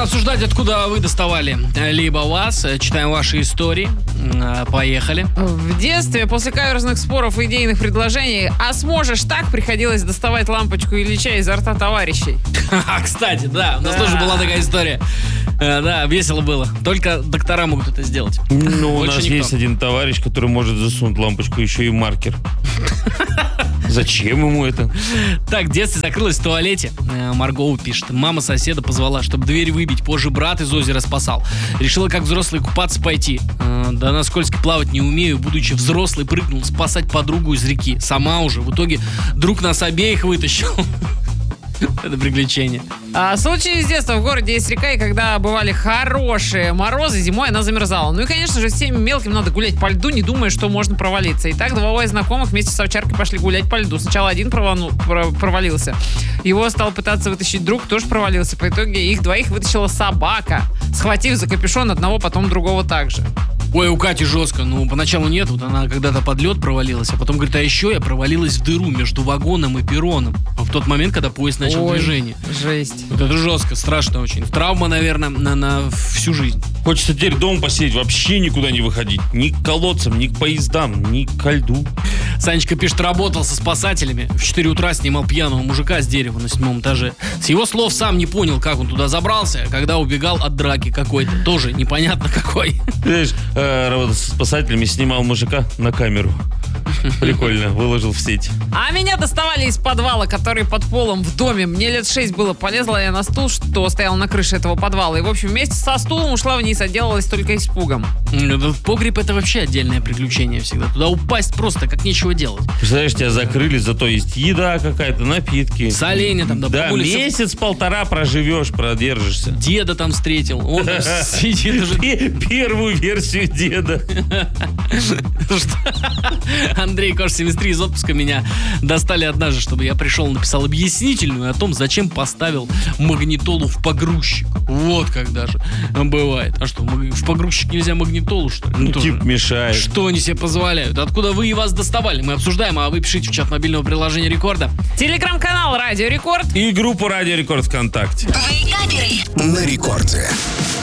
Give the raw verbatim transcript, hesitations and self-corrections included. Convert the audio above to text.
обсуждать, откуда вы доставали либо вас. Читаем ваши истории. Поехали. В детстве после каверзных споров и идейных предложений «а сможешь так?» приходилось доставать лампочку Ильича изо рта товарищей. Кстати, да, у нас тоже была такая история. Да, весело было. Только доктора могут это сделать. Ну, у нас есть один товарищ, который может засунуть лампочку еще и в маркер. Зачем ему это? Так, в детстве закрылась в туалете. Маргоу пишет. Мама соседа позвала, чтобы дверь выбить. Позже брат из озера спасал. Решила, как взрослый, купаться пойти. Да на скользко плавать не умею. Будучи взрослый, прыгнул спасать подругу из реки. Сама уже. В итоге друг нас обеих вытащил. Это приключение. А, случай из детства. В городе есть река, и когда бывали хорошие морозы, зимой она замерзала. Ну и, конечно же, всем мелким надо гулять по льду, не думая, что можно провалиться. Итак, двое знакомых вместе с овчаркой пошли гулять по льду. Сначала один провану, про, провалился. Его стал пытаться вытащить друг, тоже провалился. По итоге их двоих вытащила собака, схватив за капюшон одного, потом другого также. Ой, у Кати жестко. Ну, поначалу нет, вот она когда-то под лед провалилась, а потом говорит, а еще я провалилась в дыру между вагоном и перроном. В тот момент, когда поезд начал Ой, движение. Жесть. Вот это жестко, страшно очень. Травма, наверное, на, на всю жизнь. Хочется теперь дома посидеть, вообще никуда не выходить. Ни к колодцам, ни к поездам, ни ко льду. Санечка пишет, работал со спасателями. В четыре утра снимал пьяного мужика с дерева на седьмом этаже. С его слов сам не понял, как он туда забрался, когда убегал от драки какой-то. Тоже непонятно какой. Знаешь, э, работал со спасателями, снимал мужика на камеру. Прикольно, выложил в сеть. А меня доставали из подвала, который под полом в доме. Мне лет шесть было. Полезла я на стул, что стоял на крыше этого подвала. И, в общем, вместе со стулом ушла вниз, отделалась только испугом. Этот погреб — это вообще отдельное приключение всегда. Туда упасть просто как нечего делать. Представляешь, тебя закрыли, зато есть еда какая-то, напитки. Соленья там, да, да месяц-полтора проживешь, продержишься. Деда там встретил. Он там сидит уже. Первую версию деда. Андрей Кош, семьдесят три из отпуска, меня достали однажды, чтобы я пришел, написал объяснительную о том, зачем поставил магнитолу в погрузчик. Вот как даже бывает. А что, в погрузчик нельзя магнитолу, что ли? Ну, тип мешает. Что они себе позволяют? Откуда вы и вас доставали? Мы обсуждаем, а вы пишите в чат мобильного приложения Рекорда. Телеграм-канал Радио Рекорд. И группу Радио Рекорд ВКонтакте. Твои каперы на Рекорде.